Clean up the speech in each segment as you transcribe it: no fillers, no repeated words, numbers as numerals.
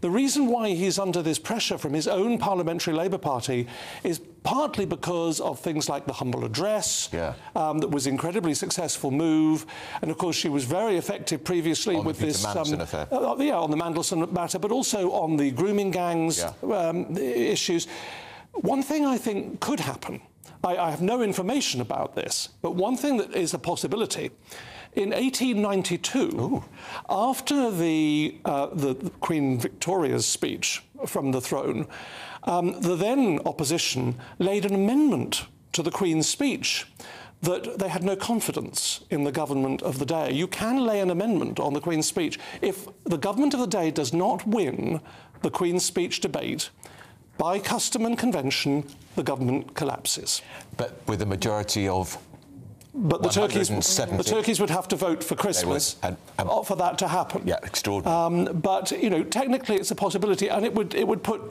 The reason why he's under this pressure from his own parliamentary Labour Party is partly because of things like the humble address, that was an incredibly successful move, and of course she was very effective previously with this on the Mandelson matter, but also on the grooming gangs issues. One thing I think could happen, I have no information about this, but one thing that is a possibility. In 1892, after the Queen Victoria's speech from the throne, the then opposition laid an amendment to the Queen's speech that they had no confidence in the government of the day. You can lay an amendment on the Queen's speech. If the government of the day does not win the Queen's speech debate, by custom and convention, the government collapses. But with a majority of... But the Turkeys would have to vote for Christmas for that to happen. Yeah, extraordinary. But you know, technically, it's a possibility, and it would put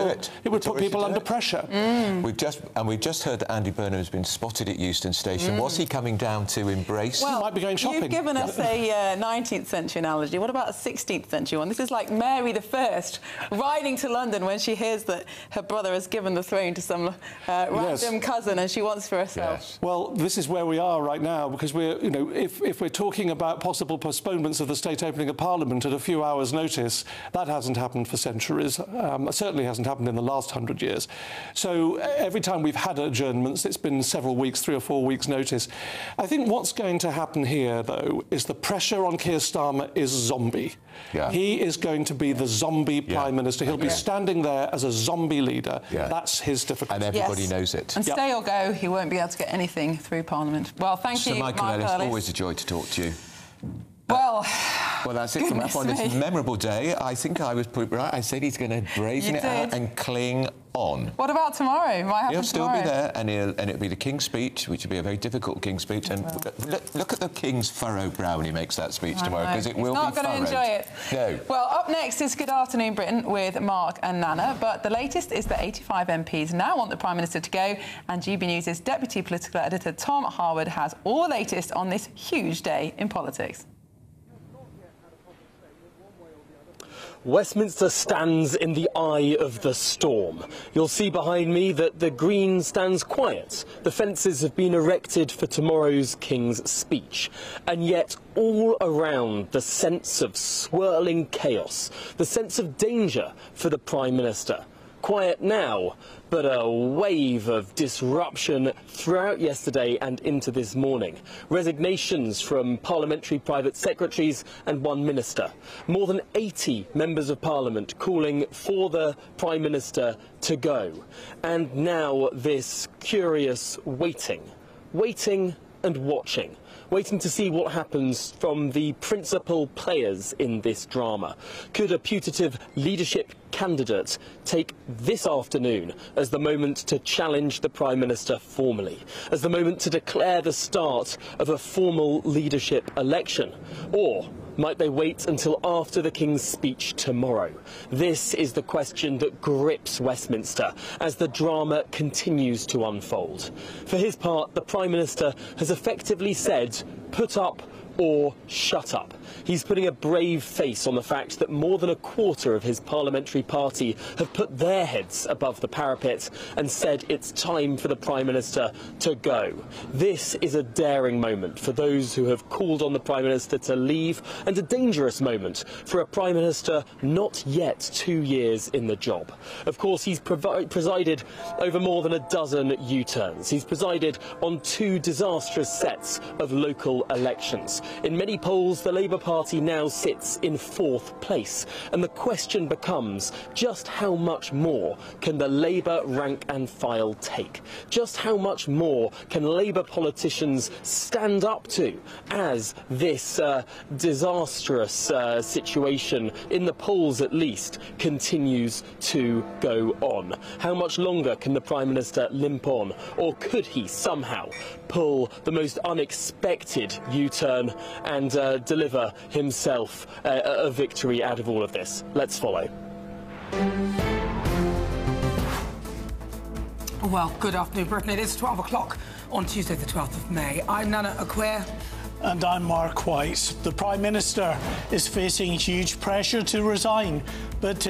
people under pressure. We've just heard that Andy Burnham has been spotted at Euston Station. Was he coming down to embrace? Well, he might be going shopping. You've given us a 19th century analogy. What about a 16th century one? This is like Mary I riding to London when she hears that her brother has given the throne to some random cousin, and she wants for herself. Yes. Well, this is where we are right now, because we're, you know, if we're talking about possible postponements of the state opening of Parliament at a few hours' notice, that hasn't happened for centuries. Certainly hasn't happened in the last 100 years. So every time we've had adjournments, it's been several weeks, 3 or 4 weeks' notice. I think what's going to happen here, though, is the pressure on Keir Starmer is zombie. He is going to be the zombie Prime Minister. He'll be standing there as a zombie leader. That's his difficulty. And everybody knows it. And stay or go, he won't be able to get anything through Parliament. Well, thank you, Sir Michael Ellis. Always a joy to talk to you. Well, that's it from us on this memorable day. I think I was put right. I said he's going to brazen it out and cling on. What about tomorrow? He'll still be there, and it'll be the King's speech, which will be a very difficult King's speech. And look at the King's furrowed brow when he makes that speech tomorrow, because it will be furrowed. He's not going to enjoy it. No. Well, up next is Good Afternoon Britain with Mark and Nana. But the latest is that 85 MPs now want the Prime Minister to go, and GB News' Deputy Political Editor Tom Harwood has all the latest on this huge day in politics. Westminster stands in the eye of the storm. You'll see behind me that the Green stands quiet. The fences have been erected for tomorrow's King's speech. And yet, all around, the sense of swirling chaos, the sense of danger for the Prime Minister. Quiet now, but a wave of disruption throughout yesterday and into this morning. Resignations from parliamentary private secretaries and one minister. More than 80 members of Parliament calling for the Prime Minister to go. And now this curious waiting and watching. Waiting to see what happens from the principal players in this drama. Could a putative leadership candidate take this afternoon as the moment to challenge the Prime Minister formally, as the moment to declare the start of a formal leadership election? Or might they wait until after the King's speech tomorrow? This is the question that grips Westminster as the drama continues to unfold. For his part, the Prime Minister has effectively said, put up or shut up. He's putting a brave face on the fact that more than a quarter of his parliamentary party have put their heads above the parapet and said it's time for the Prime Minister to go. This is a daring moment for those who have called on the Prime Minister to leave, and a dangerous moment for a Prime Minister not yet 2 years in the job. Of course, he's presided over more than a dozen U-turns. He's presided on 2 disastrous sets of local elections. In many polls, the Labour Party now sits in 4th place, and the question becomes just how much more can the Labour rank and file take? Just how much more can Labour politicians stand up to as this disastrous situation, in the polls at least, continues to go on? How much longer can the Prime Minister limp on, or could he somehow pull the most unexpected U-turn and deliver himself a victory out of all of this? Let's follow. Well, good afternoon, Britain. It is 12 o'clock on Tuesday, the 12th of May. I'm Nana Acquair. And I'm Mark White. The Prime Minister is facing huge pressure to resign, but